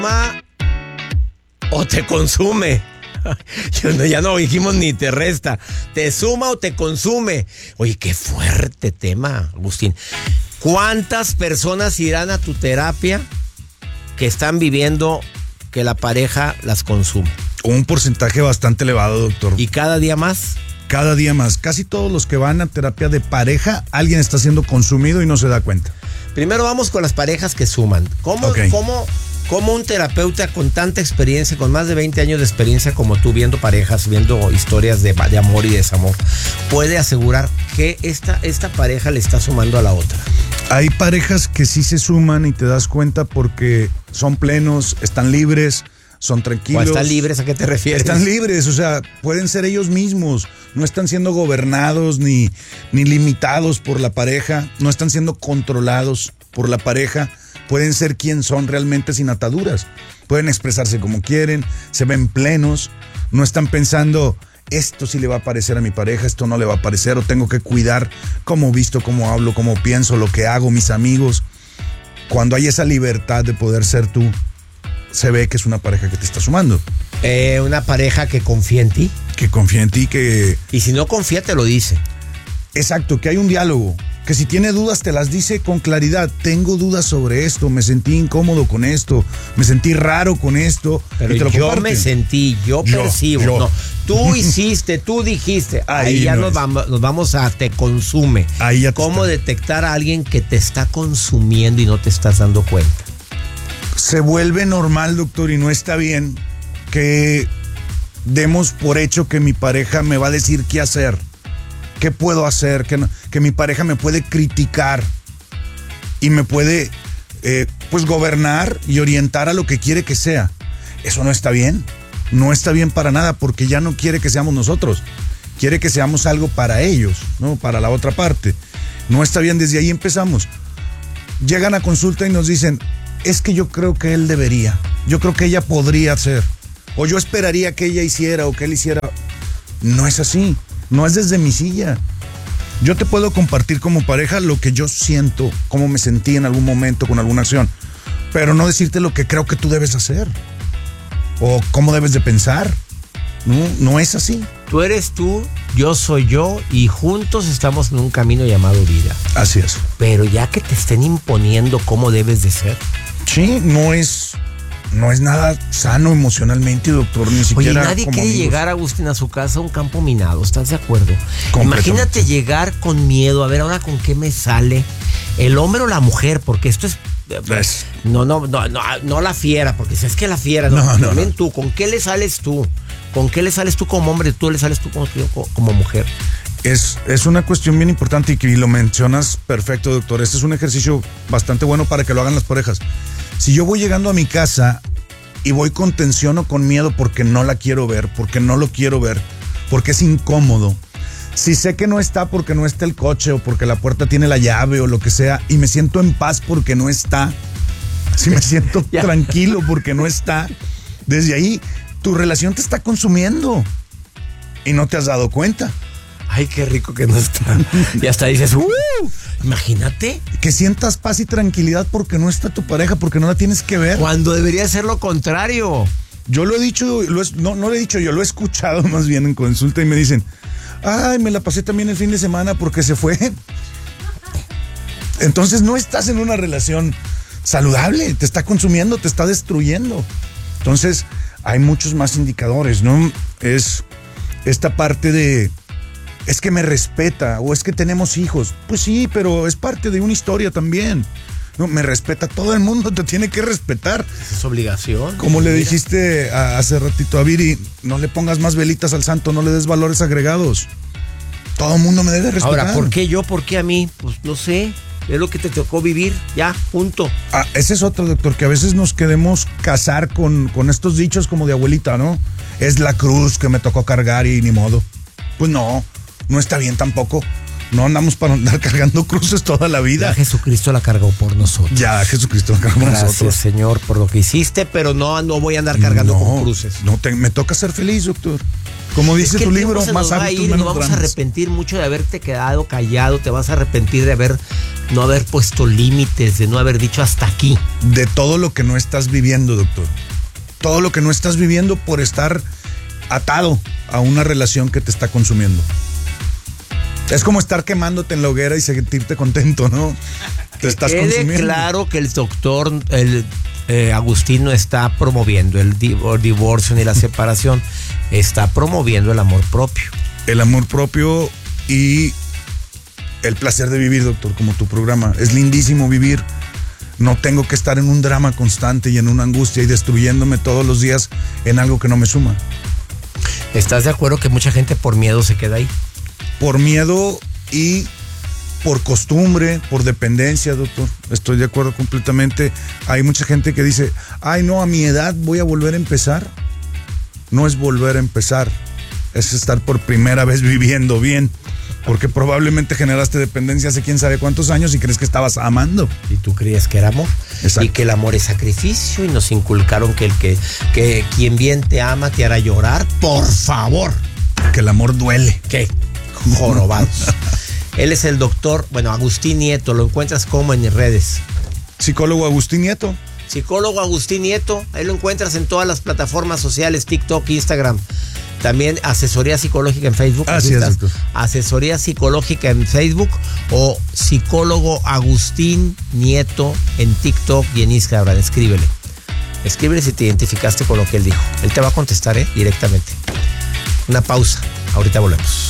o te consume. Ya no dijimos ni te resta. ¿Te suma o te consume? Oye, qué fuerte tema, Agustín. ¿Cuántas personas irán a tu terapia que están viviendo que la pareja las consume? Un porcentaje bastante elevado, doctor. ¿Y cada día más? Cada día más. Casi todos los que van a terapia de pareja, alguien está siendo consumido y no se da cuenta. Primero vamos con las parejas que suman. ¿Cómo un terapeuta con tanta experiencia, con más de 20 años de experiencia como tú, viendo parejas, viendo historias de amor y desamor, puede asegurar que esta pareja le está sumando a la otra? Hay parejas que sí se suman y te das cuenta porque son plenos, están libres, son tranquilos. ¿O están libres? ¿A qué te refieres? Están libres, o sea, pueden ser ellos mismos. No están siendo gobernados ni limitados por la pareja. No están siendo controlados por la pareja. Pueden ser quien son realmente sin ataduras. Pueden expresarse como quieren, se ven plenos. No están pensando, esto sí le va a parecer a mi pareja, esto no le va a parecer, o tengo que cuidar cómo visto, cómo hablo, cómo pienso, lo que hago, mis amigos. Cuando hay esa libertad de poder ser tú, se ve que es una pareja que te está sumando. Una pareja que confía en ti. Que confía en ti, que... Y si no confía, te lo dice. Exacto, que hay un diálogo. Que si tiene dudas te las dice con claridad. Tengo dudas sobre esto, me sentí incómodo con esto, me sentí raro con esto. Pero y te lo yo comparten. me sentí, yo percibo. yo. No, tú hiciste, tú dijiste. Ahí ya nos vamos a te consume. Ahí ya ¿Cómo detectar a alguien que te está consumiendo y no te estás dando cuenta? Se vuelve normal, doctor, y no está bien que demos por hecho que mi pareja me va a decir qué hacer. ¿Qué puedo hacer? Que mi pareja me puede criticar y me puede pues gobernar y orientar a lo que quiere que sea. Eso no está bien. No está bien para nada, porque ya no quiere que seamos nosotros. Quiere que seamos algo para ellos, ¿no? Para la otra parte. No está bien, desde ahí empezamos. Llegan a consulta y nos dicen, es que yo creo que él debería. Yo creo que ella podría hacer. O yo esperaría que ella hiciera o que él hiciera. No es así. No es desde mi silla. Yo te puedo compartir como pareja lo que yo siento, cómo me sentí en algún momento con alguna acción, pero no decirte lo que creo que tú debes hacer o cómo debes de pensar. No es así. Tú eres tú, yo soy yo y juntos estamos en un camino llamado vida. Así es. Pero ya que te estén imponiendo cómo debes de ser. Sí, no es nada sano emocionalmente, doctor, ni siquiera. Oye, nadie quiere llegar, Agustín, a su casa a un campo minado, ¿estás de acuerdo? Imagínate llegar con miedo, a ver ahora con qué me sale el hombre o la mujer, porque esto es... No la fiera, porque si es que la fiera, no. Tú, ¿con qué le sales tú? ¿Con qué le sales tú como hombre? ¿Tú le sales tú como mujer? Es una cuestión bien importante y lo mencionas perfecto, doctor. Este es un ejercicio bastante bueno para que lo hagan las parejas. Si yo voy llegando a mi casa y voy con tensión o con miedo porque no la quiero ver, porque no lo quiero ver, porque es incómodo, si sé que no está porque no está el coche o porque la puerta tiene la llave o lo que sea, y me siento en paz porque no está, si me siento tranquilo porque no está, desde ahí tu relación te está consumiendo y no te has dado cuenta. Ay, qué rico que no está. Y hasta dices, imagínate. Que sientas paz y tranquilidad porque no está tu pareja, porque no la tienes que ver. Cuando debería ser lo contrario. Yo lo he dicho, no lo he dicho, yo lo he escuchado más bien en consulta y me dicen, ay, me la pasé también el fin de semana porque se fue. Entonces no estás en una relación saludable, te está consumiendo, te está destruyendo. Entonces hay muchos más indicadores, ¿no? Es esta parte de... Es que me respeta, o es que tenemos hijos. Pues sí, pero es parte de una historia también. No, me respeta, todo el mundo te tiene que respetar. Es obligación. Como le dijiste hace ratito a Viri, no le pongas más velitas al santo, no le des valores agregados. Todo el mundo me debe respetar. Ahora, ¿por qué yo? ¿Por qué a mí? Pues no sé, es lo que te tocó vivir, ya, punto. Ese es otro, doctor, que a veces nos queremos casar con estos dichos como de abuelita, ¿no? Es la cruz que me tocó cargar y ni modo. Pues no está bien tampoco. No andamos para andar cargando cruces toda la vida. Ya Jesucristo la cargó por nosotros. Ya Jesucristo la cargó por nosotros. Gracias, Señor, por lo que hiciste, pero no voy a andar cargando con cruces. Me toca ser feliz, doctor. Como dice tu libro, más hábitos, menos nos vamos a arrepentir mucho de haberte quedado callado, te vas a arrepentir de haber no haber puesto límites, de no haber dicho hasta aquí. De todo lo que no estás viviendo, doctor. Todo lo que no estás viviendo por estar atado a una relación que te está consumiendo. Es como estar quemándote en la hoguera y sentirte contento, ¿no? Te estás consumiendo. Quede claro que el doctor Agustín no está promoviendo el divorcio ni la separación, está promoviendo el amor propio. El amor propio y el placer de vivir, doctor, como tu programa. Es lindísimo vivir. No tengo que estar en un drama constante y en una angustia y destruyéndome todos los días en algo que no me suma. ¿Estás de acuerdo que mucha gente por miedo se queda ahí? Por miedo y por costumbre, por dependencia, doctor. Estoy de acuerdo completamente. Hay mucha gente que dice, ay, no, a mi edad voy a volver a empezar. No es volver a empezar, es estar por primera vez viviendo bien. Porque probablemente generaste dependencia hace quién sabe cuántos años y crees que estabas amando. Y tú creías que era amor. Exacto. Y que el amor es sacrificio y nos inculcaron que quien bien te ama te hará llorar. Por favor. Que el amor duele. ¿Qué? Jorobados. Él es el doctor, Agustín Nieto. Lo encuentras como en redes. Psicólogo Agustín Nieto. Psicólogo Agustín Nieto. Ahí lo encuentras en todas las plataformas sociales, TikTok, Instagram. También asesoría psicológica en Facebook. Así es, doctor. Asesoría psicológica en Facebook o psicólogo Agustín Nieto en TikTok y en Instagram. Escríbele si te identificaste con lo que él dijo. Él te va a contestar, directamente. Una pausa. Ahorita volvemos.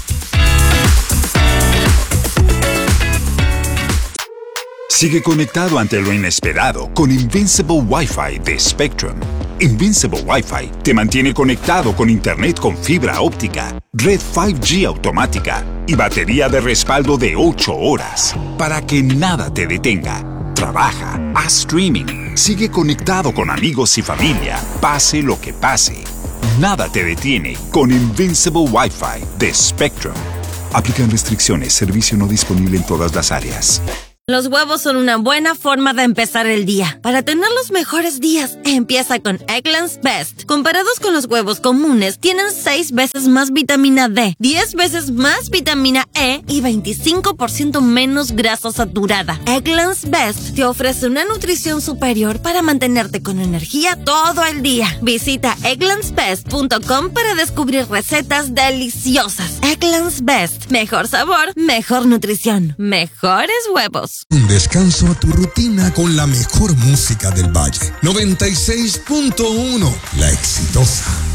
Sigue conectado ante lo inesperado con Invincible Wi-Fi de Spectrum. Invincible Wi-Fi te mantiene conectado con internet con fibra óptica, red 5G automática y batería de respaldo de 8 horas para que nada te detenga. Trabaja, haz streaming, sigue conectado con amigos y familia, pase lo que pase. Nada te detiene con Invincible Wi-Fi de Spectrum. Aplican restricciones, servicio no disponible en todas las áreas. Los huevos son una buena forma de empezar el día. Para tener los mejores días, empieza con Eggland's Best. Comparados con los huevos comunes, tienen 6 veces más vitamina D, 10 veces más vitamina E y 25% menos grasa saturada. Eggland's Best te ofrece una nutrición superior para mantenerte con energía todo el día. Visita egglandsbest.com para descubrir recetas deliciosas. Eggland's Best. Mejor sabor, mejor nutrición, mejores huevos. Un descanso a tu rutina con la mejor música del Valle. 96.1, La Exitosa.